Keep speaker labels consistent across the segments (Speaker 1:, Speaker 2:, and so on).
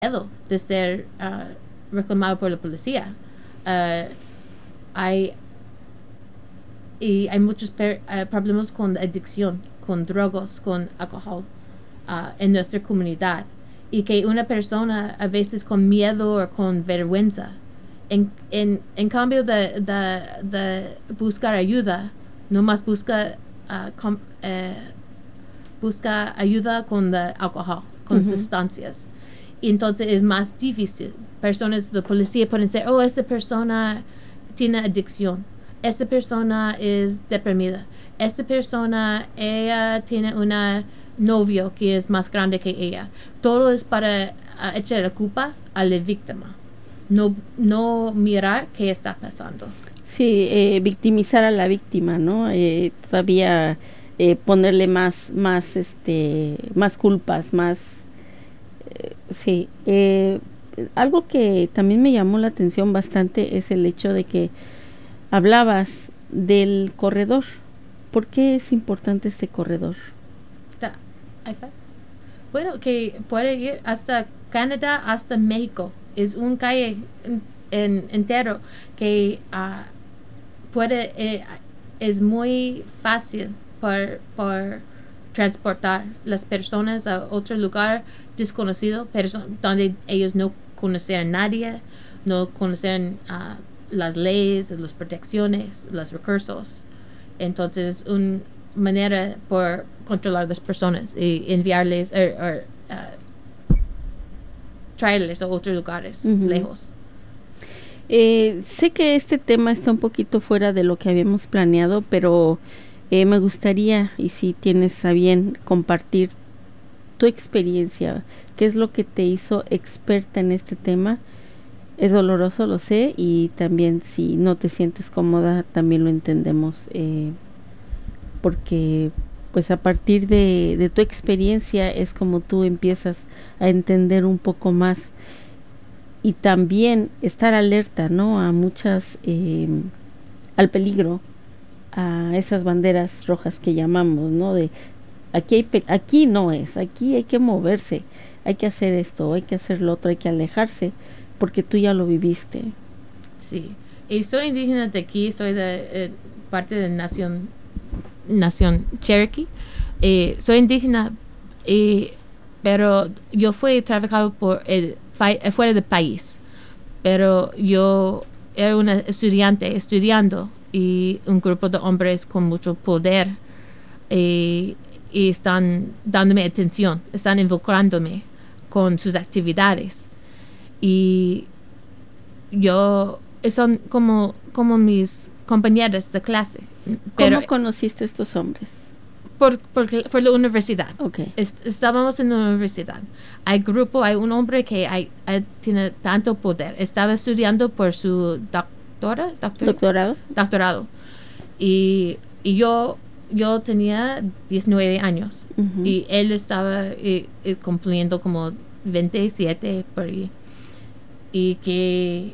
Speaker 1: miedo de ser reclamado por la policía. Uh, hay hay muchos problemas con adicción, con drogas, con alcohol en nuestra comunidad. Y que una persona a veces con miedo o con vergüenza, en cambio de buscar ayuda, nomás busca ayuda con el alcohol, con sustancias. Y entonces es más difícil. Personas de policía pueden decir, esa persona tiene adicción, esta persona es deprimida, esta persona, ella tiene una novio que es más grande que ella. Todo es para echar la culpa a la víctima, no mirar qué está pasando.
Speaker 2: Sí, victimizar a la víctima, ¿no? Todavía ponerle más culpas, más sí. Algo que también me llamó la atención bastante es el hecho de que hablabas del corredor. ¿Por qué es importante este corredor?
Speaker 1: Bueno, que puede ir hasta Canadá, hasta México. Es un calle entero que es muy fácil por transportar las personas a otro lugar desconocido, donde ellos no conocen a nadie, no conocen las leyes, las protecciones, los recursos. Entonces, una manera por controlar las personas y enviarles traerles a otros lugares lejos.
Speaker 2: Sé que este tema está un poquito fuera de lo que habíamos planeado, pero me gustaría, y si tienes a bien, compartir tu experiencia. ¿Qué es lo que te hizo experta en este tema? Es doloroso, lo sé, y también si no te sientes cómoda, también lo entendemos, porque pues a partir de tu experiencia es como tú empiezas a entender un poco más y también estar alerta, ¿no? A muchas, al peligro, a esas banderas rojas que llamamos, ¿no? De aquí no es, aquí hay que moverse, hay que hacer esto, hay que hacer lo otro, hay que alejarse, porque tú ya lo viviste.
Speaker 1: Sí, y soy indígena de aquí, soy de parte de nación Cherokee. Soy indígena, pero yo fui trabajado fuera del país, pero yo era una estudiante estudiando y un grupo de hombres con mucho poder y están dándome atención, están involucrándome con sus actividades y son como mis compañeros de clase.
Speaker 2: ¿Cómo conociste a estos hombres?
Speaker 1: Por la universidad.
Speaker 2: Okay.
Speaker 1: Estábamos en la universidad. Hay un hombre que tiene tanto poder. Estaba estudiando por su doctorado. Y yo tenía 19 años. Y él estaba cumpliendo como 27 por ahí. Y que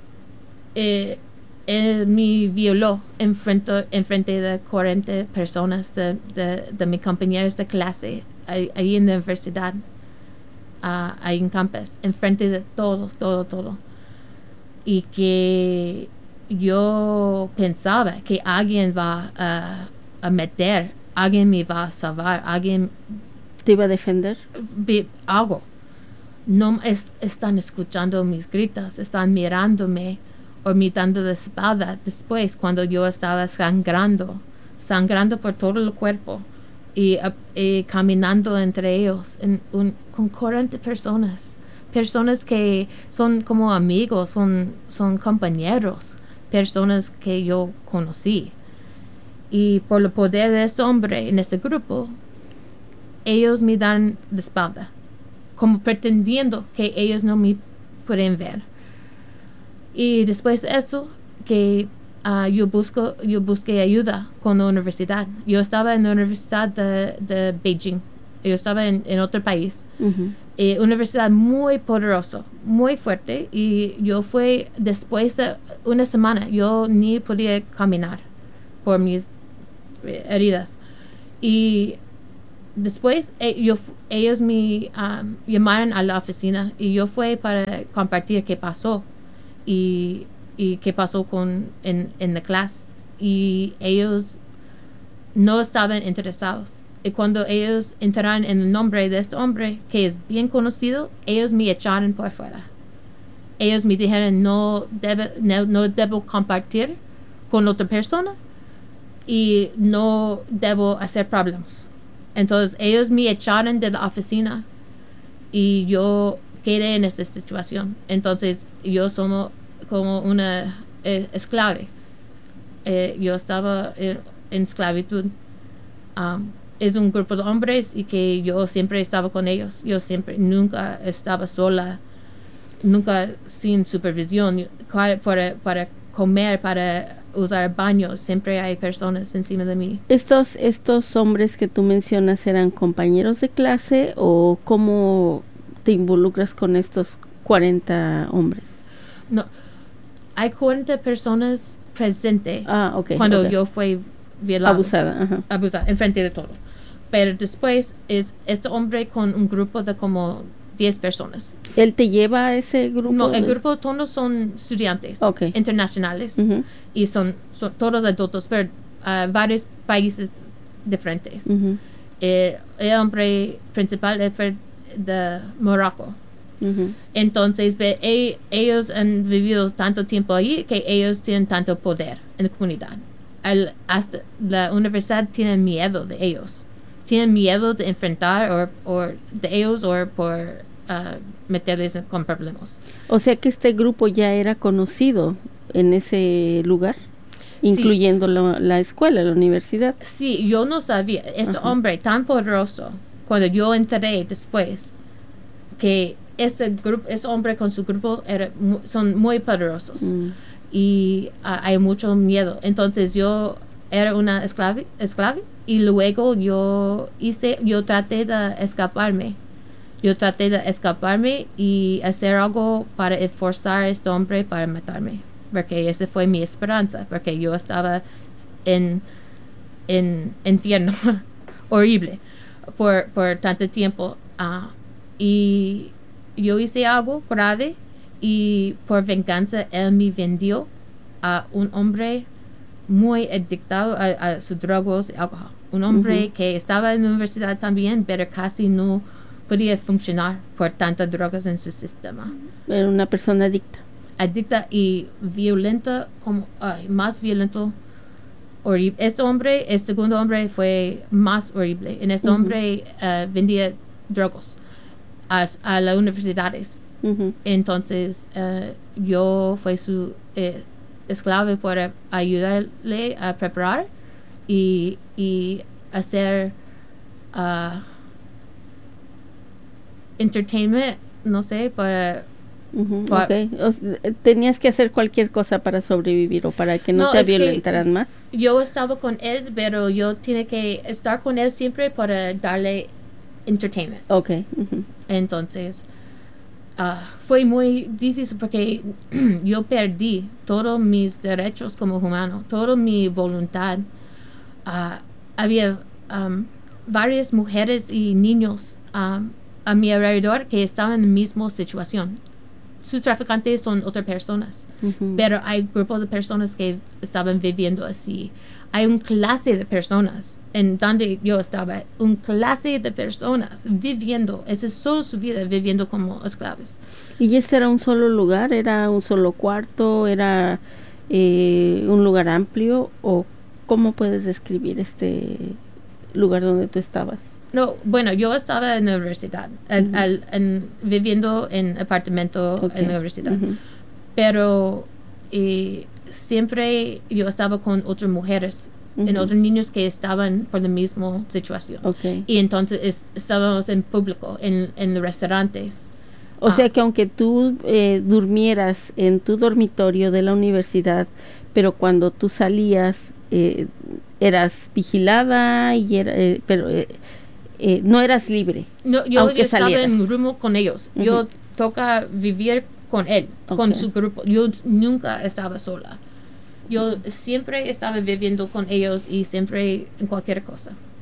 Speaker 1: él me violó en frente de 40 personas de mis compañeros de clase ahí en la universidad, ahí en campus, en frente de todo. Y que yo pensaba que alguien va a meter, alguien me va a salvar, alguien
Speaker 2: te iba a defender.
Speaker 1: Algo. No están escuchando mis gritos, están mirándome o me dando la espalda después cuando yo estaba sangrando por todo el cuerpo y caminando entre ellos con 40 personas que son como amigos, son compañeros, personas que yo conocí. Y por el poder de ese hombre en este grupo, ellos me dan la espalda, como pretendiendo que ellos no me pueden ver. Y después de eso, que yo busqué ayuda con la universidad. Yo estaba en la universidad de Beijing. Yo estaba en otro país. Universidad muy poderosa, muy fuerte. Y yo fui después de una semana. Yo ni podía caminar por mis heridas. Y después ellos me llamaron a la oficina y yo fui para compartir qué pasó y qué pasó en la clase. Y ellos no estaban interesados. Y cuando ellos entraron en el nombre de este hombre, que es bien conocido, ellos me echaron por fuera. Ellos me dijeron no debo compartir con otra persona y no debo hacer problemas. Entonces ellos me echaron de la oficina y yo quedé en esta situación. Entonces yo somos como una esclava. Yo estaba en esclavitud. Es un grupo de hombres y que yo siempre estaba con ellos. Yo nunca estaba sola, nunca sin supervisión. Para comer, para usar baños, siempre hay personas encima de mí.
Speaker 2: ¿Estos hombres que tú mencionas eran compañeros de clase o cómo te involucras con estos 40 hombres?
Speaker 1: No, hay 40 personas presentes
Speaker 2: cuando
Speaker 1: yo fui violada.
Speaker 2: Abusada.
Speaker 1: Enfrente de todo. Pero después es este hombre con un grupo de como 10 personas.
Speaker 2: ¿Él te lleva a ese grupo?
Speaker 1: No, el grupo todos son estudiantes internacionales y son todos adultos, pero varios países diferentes. El hombre principal es de Morocco. Entonces ellos han vivido tanto tiempo allí que ellos tienen tanto poder en la comunidad. Hasta la universidad tiene miedo de ellos. Tienen miedo de enfrentar o de ellos o por meterles con problemas.
Speaker 2: O sea que este grupo ya era conocido en ese lugar, incluyendo la escuela, la universidad.
Speaker 1: Sí, yo no sabía. Este hombre tan poderoso, cuando yo enteré después que ese hombre con su grupo son muy poderosos y hay mucho miedo. Entonces yo era una esclava y luego yo traté de escaparme. Yo traté de escaparme y hacer algo para forzar a este hombre para matarme, porque esa fue mi esperanza, porque yo estaba en infierno horrible por tanto tiempo y yo hice algo grave y por venganza él me vendió a un hombre muy adictado a sus drogas y alcohol. Un hombre que estaba en la universidad también, pero casi no podía funcionar por tantas drogas en su sistema.
Speaker 2: Era una persona adicta.
Speaker 1: Adicta y violenta, más violento, horrible. El segundo hombre fue más horrible. En este hombre vendía drogas a las universidades. Entonces yo fui su esclavo para ayudarle a preparar y hacer entertainment, no sé, para
Speaker 2: tenías que hacer cualquier cosa para sobrevivir o para que no te violentaran más.
Speaker 1: Yo estaba con él, pero yo tenía que estar con él siempre para darle entertainment. Entonces fue muy difícil porque yo perdí todos mis derechos como humano, toda mi voluntad. Había varias mujeres y niños a mi alrededor que estaban en la misma situación. Sus traficantes son otras personas, pero hay grupos de personas que estaban viviendo así. Hay una clase de personas en donde yo estaba, una clase de personas viviendo, esa es toda su vida viviendo como esclavos.
Speaker 2: ¿Y este era un solo lugar? ¿Era un solo cuarto? ¿Era un lugar amplio? ¿O cómo puedes describir este lugar donde tú estabas?
Speaker 1: No, bueno, yo estaba en la universidad, viviendo en apartamento en la universidad, pero siempre yo estaba con otras mujeres, en otros niños que estaban por la misma situación. Y entonces estábamos en público, en los restaurantes.
Speaker 2: O sea que aunque tú durmieras en tu dormitorio de la universidad, pero cuando tú salías eras vigilada y pero no eras libre.
Speaker 1: No, yo estaba en un rumbo con ellos. Yo toca vivir con él, con su grupo. Yo nunca estaba sola. Yo siempre estaba viviendo con ellos y siempre en cualquier cosa.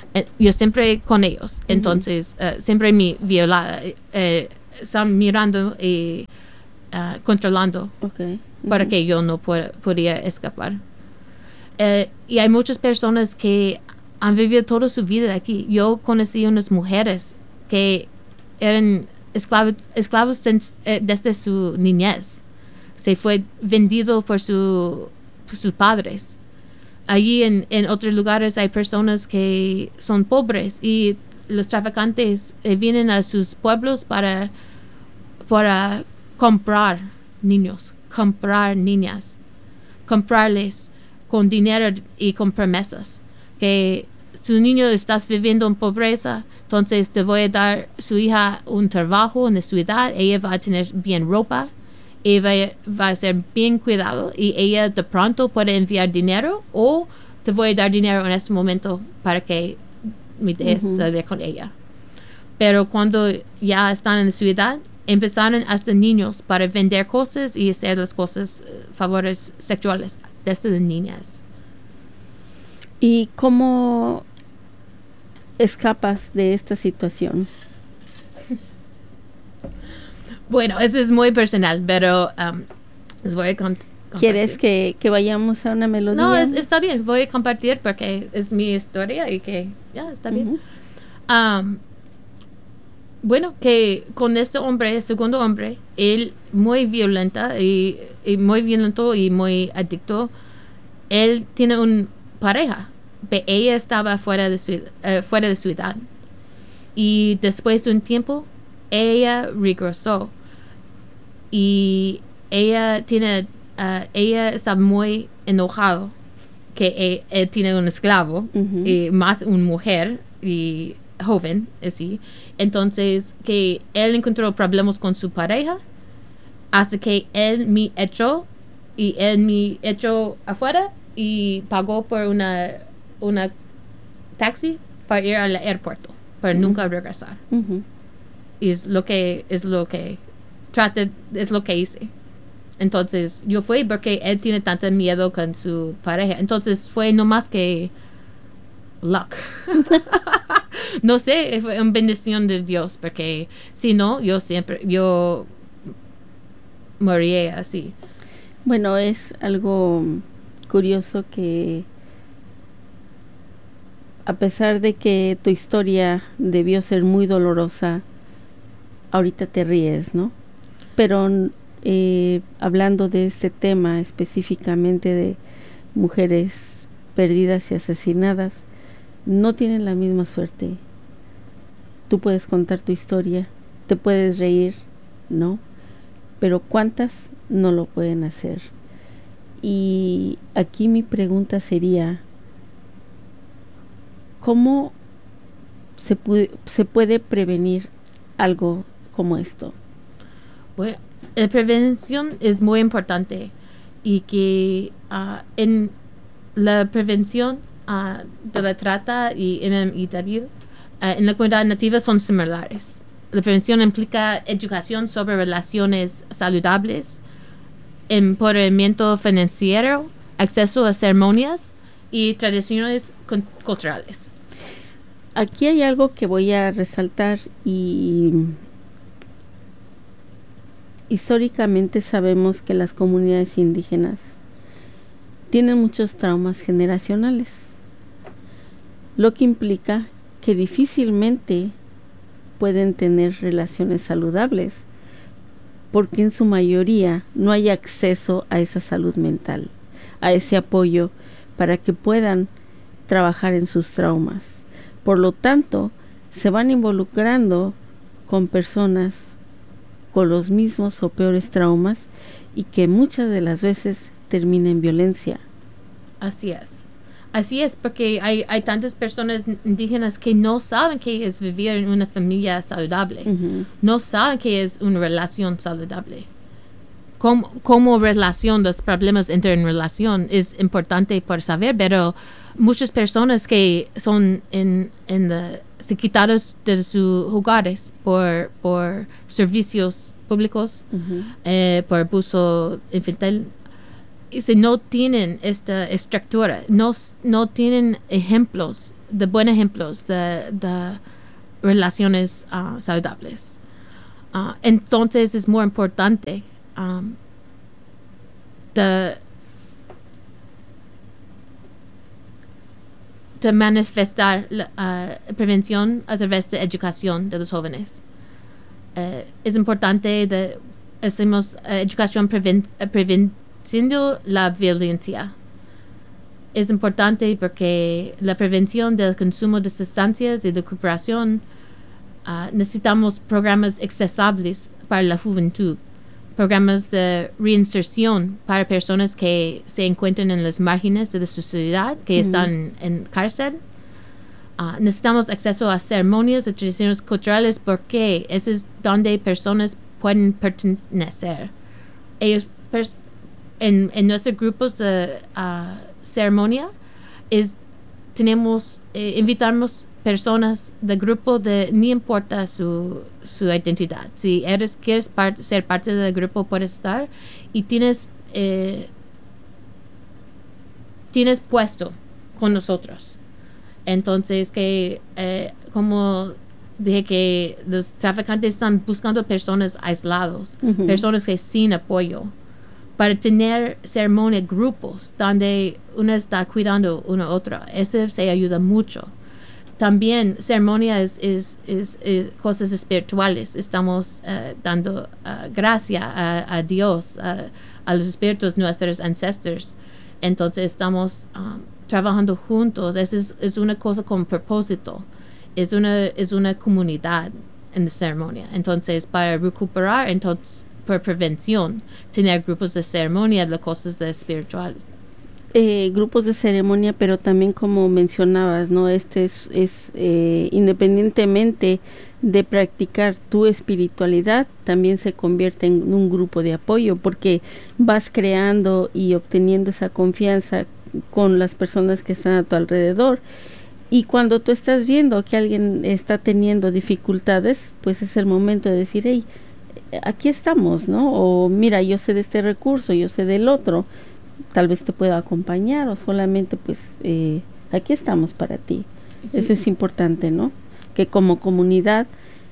Speaker 1: Yo siempre con ellos. Entonces, siempre me violaba. Están mirando y controlando para que yo no podía escapar. Y hay muchas personas que han vivido toda su vida aquí. Yo conocí unas mujeres que eran esclavos desde su niñez. Se fue vendido por sus padres. Allí en otros lugares hay personas que son pobres y los traficantes vienen a sus pueblos para comprar niños, comprar niñas, comprarles con dinero y con promesas. Que tu niño estás viviendo en pobreza, entonces te voy a dar su hija un trabajo en la ciudad, ella va a tener bien ropa, ella va a ser bien cuidado y ella de pronto puede enviar dinero o te voy a dar dinero en este momento para que me dejes salir con ella. Pero cuando ya están en la ciudad, empezaron hasta niños para vender cosas y hacer las cosas, favores sexuales desde niñas.
Speaker 2: ¿Y cómo escapas de esta situación?
Speaker 1: Bueno, eso es muy personal, pero les voy a compartir.
Speaker 2: ¿Quieres que vayamos a una melodía?
Speaker 1: No, está bien, voy a compartir porque es mi historia y que ya está bien. Bueno, que con este hombre, el segundo hombre, él muy violento y muy adicto. Él tiene una pareja, pero ella estaba fuera de ciudad. Y después de un tiempo, ella regresó. Y ella está muy enojado que él tiene un esclavo y más una mujer y joven, así. Entonces, que él encontró problemas con su pareja hasta que él me echó afuera y pagó por una taxi para ir al aeropuerto, para nunca regresar. Y es lo que hice. Entonces, yo fui porque él tiene tanto miedo con su pareja. Entonces, fue nomás que luck. No sé, fue una bendición de Dios, porque si no, yo moría así.
Speaker 2: Bueno, es algo curioso que a pesar de que tu historia debió ser muy dolorosa, ahorita te ríes, ¿no? Pero hablando de este tema específicamente de mujeres perdidas y asesinadas, no tienen la misma suerte. Tú puedes contar tu historia, te puedes reír, ¿no? Pero ¿cuántas no lo pueden hacer? Y aquí mi pregunta sería, ¿cómo se puede prevenir algo como esto?
Speaker 1: Bueno, la prevención es muy importante y que en la prevención de la trata y NMIW en la comunidad nativa son similares. La prevención implica educación sobre relaciones saludables, empoderamiento financiero, acceso a ceremonias y tradiciones culturales.
Speaker 2: Aquí hay algo que voy a resaltar y históricamente sabemos que las comunidades indígenas tienen muchos traumas generacionales, lo que implica que difícilmente pueden tener relaciones saludables porque en su mayoría no hay acceso a esa salud mental, a ese apoyo para que puedan trabajar en sus traumas. Por lo tanto, se van involucrando con personas con los mismos o peores traumas y que muchas de las veces termina en violencia.
Speaker 1: Así es, porque hay tantas personas indígenas que no saben qué es vivir en una familia saludable. No saben qué es una relación saludable. Como relación, los problemas entre en relación es importante por saber, pero muchas personas que son se quitaron de sus hogares por servicios públicos, por abuso infantil, y si no tienen esta estructura, no tienen ejemplos de buenos ejemplos de relaciones saludables. Entonces es muy importante de manifestar la prevención a través de educación de los jóvenes. Es importante hacemos educación prevenciendo la violencia. Es importante porque la prevención del consumo de sustancias y de recuperación, necesitamos programas accesibles para la juventud, programas de reinserción para personas que se encuentran en las márgenes de la sociedad, que están en cárcel. Necesitamos acceso a ceremonias y tradiciones culturales porque eso es donde personas pueden pertenecer. Ellos, en nuestros grupos de ceremonia, invitamos personas del grupo no importa su identidad. Si quieres ser parte del grupo, puedes estar y tienes puesto con nosotros. Entonces, como dije, que los traficantes están buscando personas aislados, personas que sin apoyo, para tener ceremonia, grupos donde uno está cuidando una a otra. Eso se ayuda mucho. También ceremonia es cosas espirituales. Estamos dando gracia a Dios, a los espíritus de nuestros ancestros. Entonces estamos trabajando juntos. Eso es una cosa con propósito. Es una comunidad en la ceremonia. Entonces, para recuperar, por prevención, tener grupos de ceremonia, las cosas espirituales.
Speaker 2: Grupos de ceremonia, pero también, como mencionabas, ¿no? Es independientemente de practicar tu espiritualidad, también se convierte en un grupo de apoyo, porque vas creando y obteniendo esa confianza con las personas que están a tu alrededor. Y cuando tú estás viendo que alguien está teniendo dificultades, pues es el momento de decir, hey, aquí estamos, ¿no? O mira, yo sé de este recurso, yo sé del otro, tal vez te puedo acompañar, o solamente pues aquí estamos para ti. Sí. Eso es importante, ¿no? Que como comunidad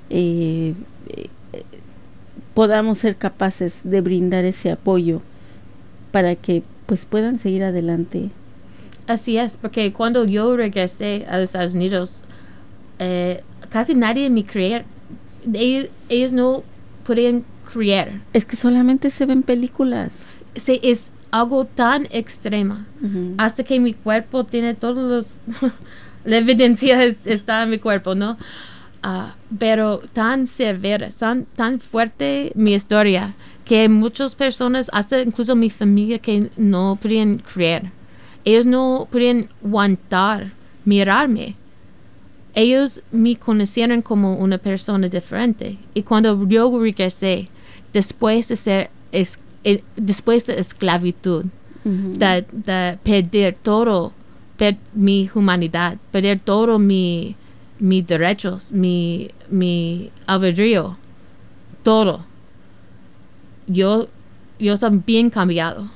Speaker 2: podamos ser capaces de brindar ese apoyo para que pues puedan seguir adelante.
Speaker 1: Así es, porque cuando yo regresé a los Estados Unidos, casi nadie me creía. Ellos no podían creer.
Speaker 2: Es que solamente se ven películas.
Speaker 1: Sí, es algo tan extremo. Hasta que mi cuerpo tiene todos la evidencia está en mi cuerpo, ¿no? Pero tan severa, tan fuerte mi historia, que muchas personas, hasta incluso mi familia, que no podían creer. Ellos no podían aguantar mirarme. Ellos me conocieron como una persona diferente. Y cuando yo regresé, después de esclavitud, de perder todo, mi humanidad, perder todo mis derechos, mi albedrío, todo, yo soy bien cambiado.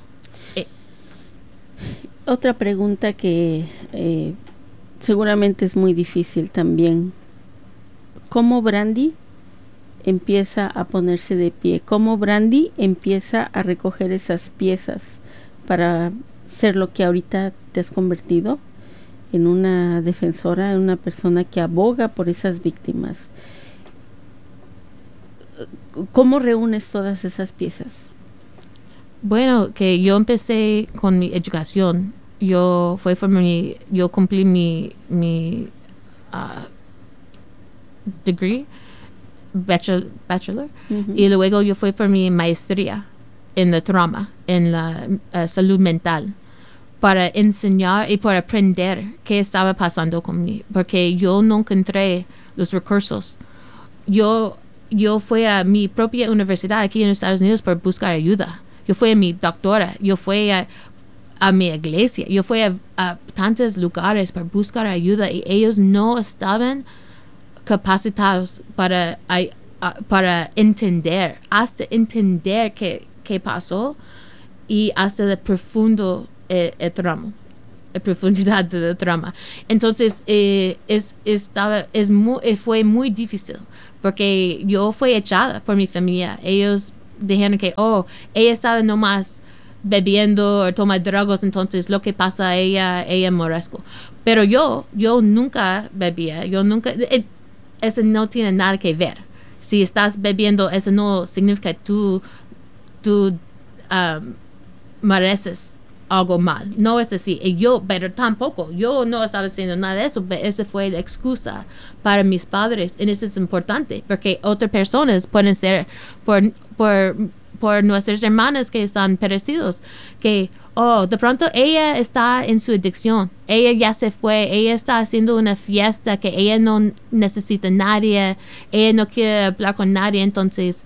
Speaker 2: Otra pregunta que seguramente es muy difícil también. ¿Cómo Brandy empieza a ponerse de pie? ¿Cómo Brandy empieza a recoger esas piezas para ser lo que ahorita te has convertido? En una defensora, en una persona que aboga por esas víctimas. ¿Cómo reúnes todas esas piezas?
Speaker 1: Bueno, que yo empecé con mi educación. Yo cumplí mi degree, bachelor, y luego yo fui por mi maestría en la trauma, en la salud mental, para enseñar y para aprender qué estaba pasando conmigo, porque yo no encontré los recursos. Yo fui a mi propia universidad aquí en los Estados Unidos para buscar ayuda. Yo fui a mi doctora, yo fui a mi iglesia, yo fui a tantos lugares para buscar ayuda, y ellos no estaban capacitados para entender, hasta entender qué pasó, y hasta el profundo el tramo. profundidad del trama. Entonces, fue muy difícil porque yo fui echada por mi familia. Ellos dijeron que, ella estaba nomás bebiendo o toma drogas, entonces lo que pasa a ella moresco. Pero yo nunca bebía, eso no tiene nada que ver. Si estás bebiendo, eso no significa que tú mereces algo mal. No es así. Pero tampoco, yo no estaba haciendo nada de eso, pero esa fue la excusa para mis padres. Y eso es importante, porque otras personas pueden ser por nuestras hermanas que están perecidos, que, de pronto ella está en su adicción, ella ya se fue, ella está haciendo una fiesta que ella no necesita a nadie, ella no quiere hablar con nadie, entonces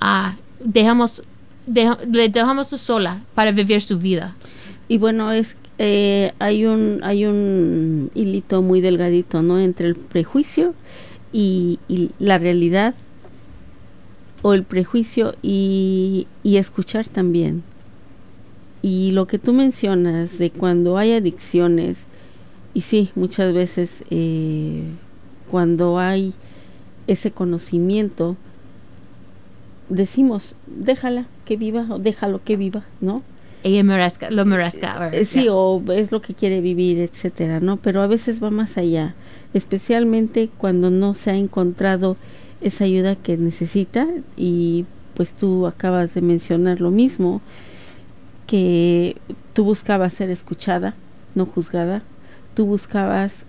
Speaker 1: le dejamos sola para vivir su vida.
Speaker 2: Y bueno, hay un hilito muy delgadito, ¿no? Entre el prejuicio y la realidad, o el prejuicio y escuchar también. Y lo que tú mencionas de cuando hay adicciones, y sí, muchas veces cuando hay ese conocimiento, decimos, déjala que viva o déjalo que viva, ¿no?
Speaker 1: Ella lo merezca.
Speaker 2: Sí, yeah. O es lo que quiere vivir, etcétera, ¿no? Pero a veces va más allá, especialmente cuando no se ha encontrado esa ayuda que necesita. Y pues tú acabas de mencionar lo mismo, que tú buscabas ser escuchada, no juzgada. Tú buscabas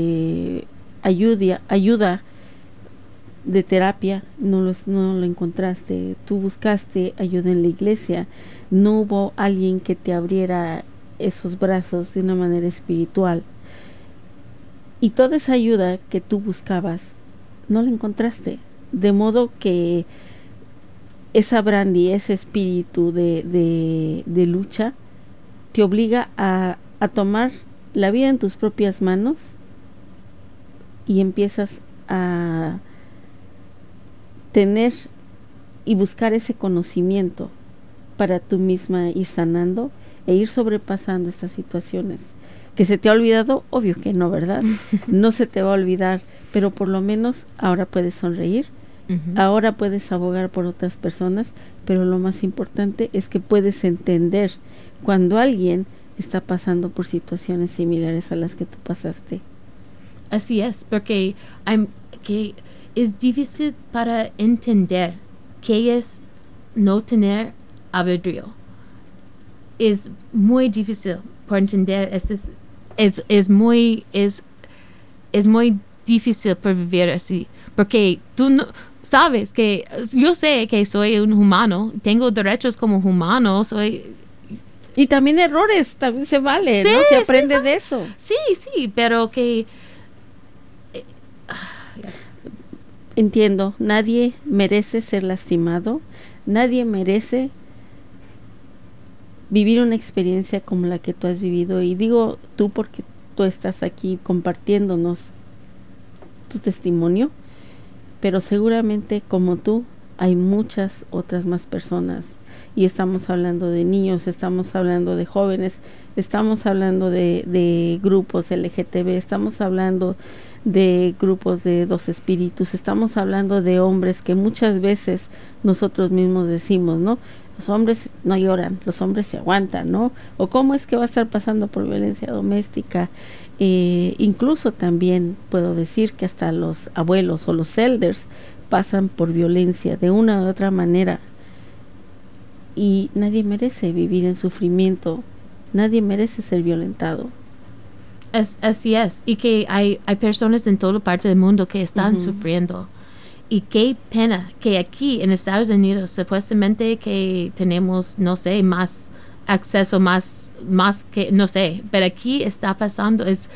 Speaker 2: ayuda de terapia, no lo encontraste. Tú buscaste ayuda en la iglesia, no hubo alguien que te abriera esos brazos de una manera espiritual. Y toda esa ayuda que tú buscabas no la encontraste, de modo que esa brandy, ese espíritu de lucha te obliga a tomar la vida en tus propias manos, y empiezas a tener y buscar ese conocimiento para tú misma ir sanando e ir sobrepasando estas situaciones. ¿Que se te ha olvidado? Obvio que no, ¿verdad? No se te va a olvidar, pero por lo menos ahora puedes sonreír, ahora puedes abogar por otras personas, pero lo más importante es que puedes entender cuando alguien está pasando por situaciones similares a las que tú pasaste.
Speaker 1: Así es, porque es difícil para entender qué es no tener albedrío. Es muy difícil para entender. Es muy difícil por vivir así, porque tú no sabes que yo sé que soy un humano, tengo derechos como humano,
Speaker 2: y también errores, también se vale, sí, ¿no? Se aprende de eso.
Speaker 1: Sí, pero que
Speaker 2: entiendo, nadie merece ser lastimado, nadie merece vivir una experiencia como la que tú has vivido, y digo tú porque tú estás aquí compartiéndonos tu testimonio, pero seguramente como tú hay muchas otras más personas, y estamos hablando de niños, estamos hablando de jóvenes, estamos hablando de grupos LGTB, estamos hablando de grupos de dos espíritus, estamos hablando de hombres que muchas veces nosotros mismos decimos, ¿no? Los hombres no lloran, los hombres se aguantan, ¿no? O cómo es que va a estar pasando por violencia doméstica. Incluso también puedo decir que hasta los abuelos o los elders pasan por violencia de una u otra manera, y nadie merece vivir en sufrimiento, nadie merece ser violentado.
Speaker 1: Así es, y que hay personas en toda parte del mundo que están sufriendo, y qué pena que aquí en Estados Unidos supuestamente que tenemos, no sé, más acceso, más que, no sé, pero aquí está pasando, es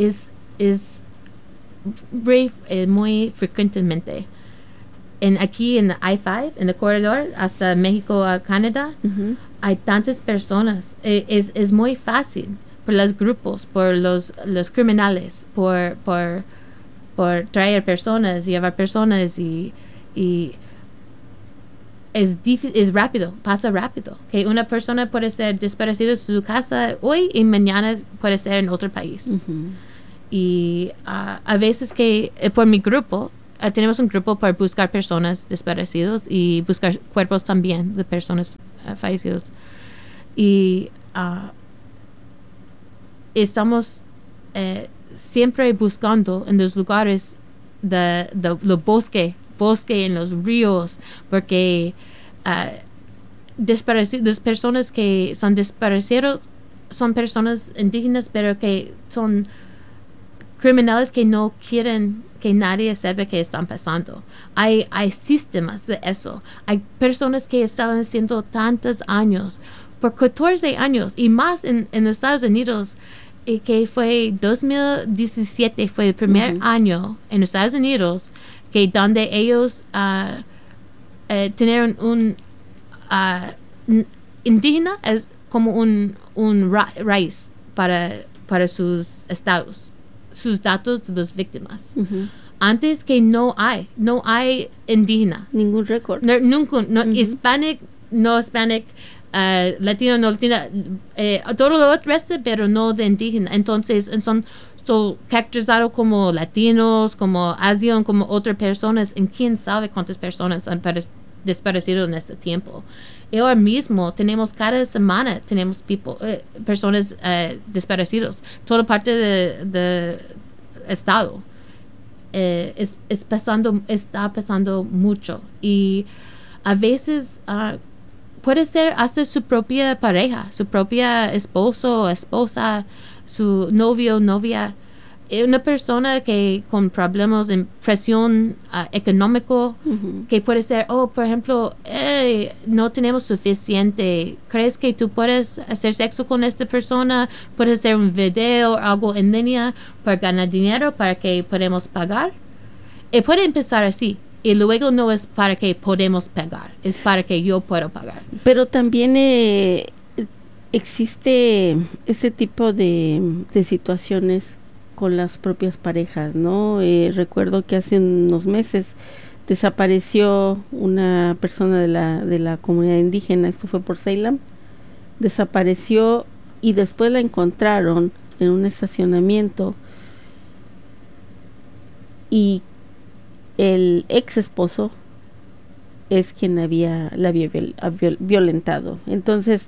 Speaker 1: muy frecuentemente. Aquí en I-5, en el corredor hasta México a Canadá, hay tantas personas. Es muy fácil por los grupos, por los criminales, por traer personas, llevar personas, y es rápido, pasa rápido. Que una persona puede ser desaparecida de su casa hoy y mañana puede ser en otro país. Y a veces que por mi grupo, tenemos un grupo para buscar personas desaparecidas y buscar cuerpos también de personas fallecidas. Y estamos siempre buscando en los lugares de bosque en los ríos, porque las personas que son desaparecidos son personas indígenas, pero que son criminales que no quieren que nadie sepa que están pasando. Hay sistemas de eso. Hay personas que estaban haciendo tantos años, por 14 años y más en los Estados Unidos, y que fue 2017, fue el primer año en los Estados Unidos que donde ellos tenían un indígena es como un raíz para sus estados, sus datos de las víctimas. Antes que no hay indígena.
Speaker 2: Ningún récord.
Speaker 1: Nunca, Hispanic, no Hispanic, latino, no latino, todo lo otro, pero no de indígena. Entonces, son caracterizados como latinos, como asianos, como otras personas, y quién sabe cuántas personas han desaparecido en este tiempo. Y ahora mismo cada semana tenemos personas desaparecidas, toda parte de estado. Está pasando mucho, y a veces puede ser hasta su propia pareja, su propia esposo o esposa, su novio o novia, una persona que con problemas de presión económico, que puede ser, por ejemplo, no tenemos suficiente, ¿crees que tú puedes hacer sexo con esta persona? ¿Puedes hacer un video o algo en línea para ganar dinero para que podamos pagar? Y puede empezar así. Y luego no es para que podemos pagar, es para que yo puedo pagar.
Speaker 2: Pero también existe ese tipo de situaciones con las propias parejas, ¿no? Recuerdo que hace unos meses desapareció una persona de la comunidad indígena, esto fue por Salem, desapareció y después la encontraron en un estacionamiento, y el ex esposo es quien la había violentado. Entonces,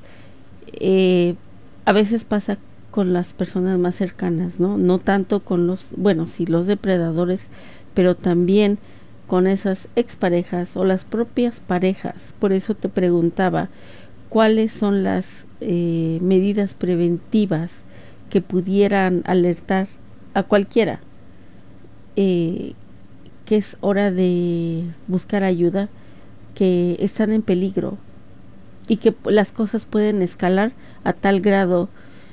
Speaker 2: a veces pasa con las personas más cercanas, no tanto con los depredadores, pero también con esas exparejas o las propias parejas. Por eso te preguntaba cuáles son las medidas preventivas que pudieran alertar a cualquiera que es hora de buscar ayuda, que están en peligro y que las cosas pueden escalar a tal grado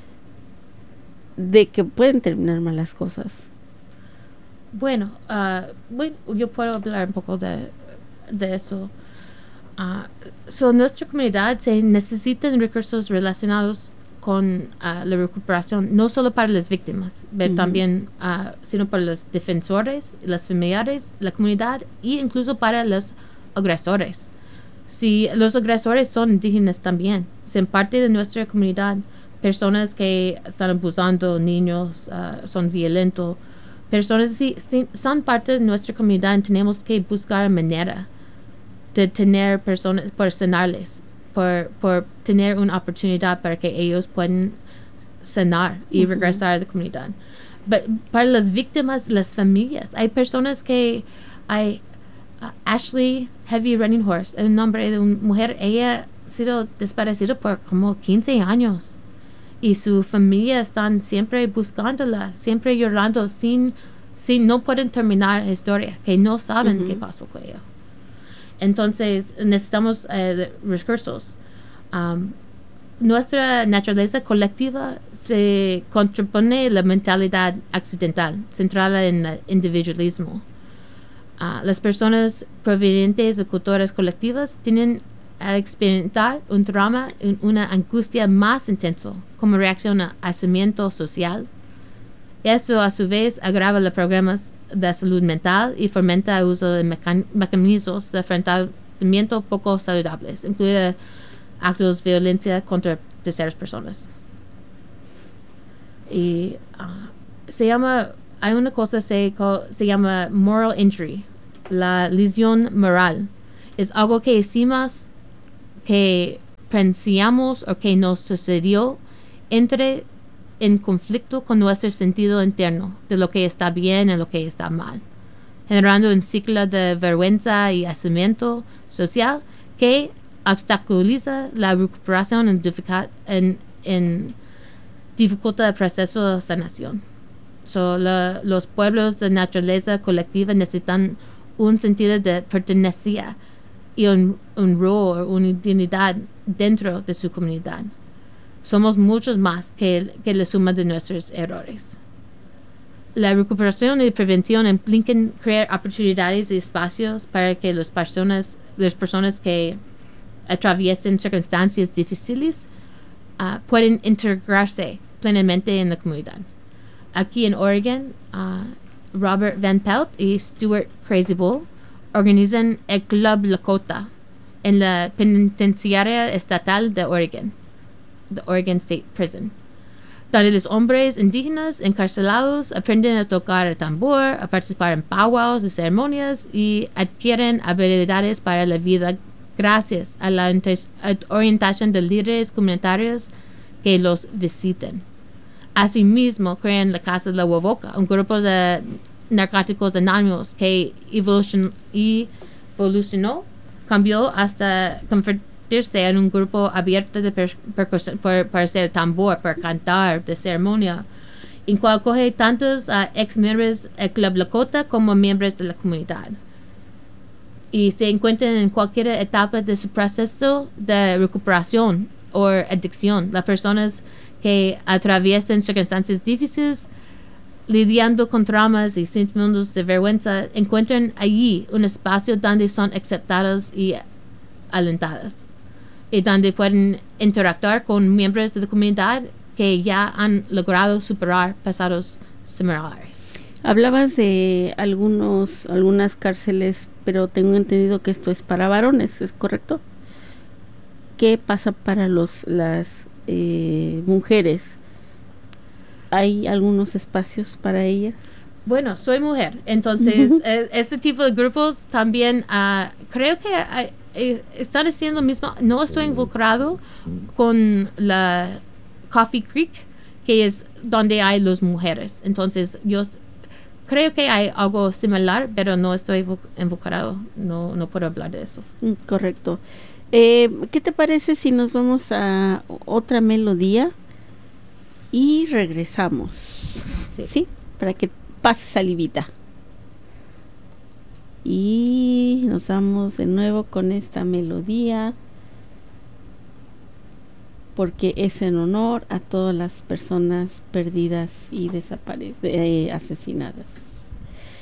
Speaker 2: de que pueden terminar mal las cosas.
Speaker 1: Bueno, yo puedo hablar un poco de eso. En nuestra comunidad se necesitan recursos relacionados con la recuperación, no solo para las víctimas, pero también sino para los defensores, los familiares, la comunidad, e incluso para los agresores. Si los agresores son indígenas también, son parte de nuestra comunidad, personas que están abusando niños, son violentos, personas si son parte de nuestra comunidad, tenemos que buscar manera de tener personas, por sanarles, por tener una oportunidad para que ellos puedan sanar y regresar a la comunidad. Para las víctimas, las familias, hay personas que hay Ashley Heavy Running Horse, el nombre de una mujer, ella ha sido desaparecida por como 15 años y su familia están siempre buscándola, siempre llorando sin no pueden terminar la historia, que no saben qué pasó con ella. Entonces necesitamos recursos. Nuestra naturaleza colectiva se contrapone la mentalidad occidental, centrada en el individualismo. Las personas provenientes de culturas colectivas tienen a experimentar un trauma, una angustia más intensa como reacción a aislamiento social. Esto a su vez agrava los problemas de salud mental y fomenta el uso de mecanismos de afrontar comportamiento poco saludables, incluye actos de violencia contra terceras personas. Y hay una cosa se llama moral injury, la lesión moral. Es algo que decimos, que pensamos o que nos sucedió en conflicto con nuestro sentido interno de lo que está bien y lo que está mal, generando un ciclo de vergüenza y aislamiento social que obstaculiza la recuperación en dificulta el proceso de sanación. Los pueblos de naturaleza colectiva necesitan un sentido de pertenencia y un rol, una identidad dentro de su comunidad. Somos muchos más que la suma de nuestros errores. La recuperación y prevención implican crear oportunidades y espacios para que las personas que atraviesen circunstancias difíciles pueden integrarse plenamente en la comunidad. Aquí en Oregon, Robert Van Pelt y Stuart Crazy Bull organizan el Club Lakota en la penitenciaria estatal de Oregon, the Oregon State Prison, donde los hombres indígenas encarcelados aprenden a tocar el tambor, a participar en powwows y ceremonias y adquieren habilidades para la vida gracias a la orientación de líderes comunitarios que los visiten. Asimismo, crean la Casa de la Wovoka, un grupo de narcóticos anónimos que evolucionó, cambió hasta convertirse en un grupo abierto de percusión para hacer tambor, para cantar, de ceremonia, en cual coge tantos ex miembros del Club Lakota como miembros de la comunidad. Y se encuentran en cualquier etapa de su proceso de recuperación o adicción. Las personas que atraviesan circunstancias difíciles, lidiando con traumas y sentimientos de vergüenza, encuentran allí un espacio donde son aceptadas y alentadas, y donde pueden interactuar con miembros de la comunidad que ya han logrado superar pasados similares.
Speaker 2: Hablabas de algunas cárceles, pero tengo entendido que esto es para varones, ¿es correcto? ¿Qué pasa para las mujeres? ¿Hay algunos espacios para ellas?
Speaker 1: Bueno, soy mujer, entonces ese tipo de grupos también creo que están haciendo lo mismo. No estoy involucrado con la Coffee Creek, que es donde hay las mujeres. Entonces yo creo que hay algo similar, pero no estoy involucrado. No puedo hablar de eso.
Speaker 2: Correcto. ¿Qué te parece si nos vamos a otra melodía y regresamos? Sí, para que pase salivita. Y nos vamos de nuevo con esta melodía, porque es en honor a todas las personas perdidas y asesinadas.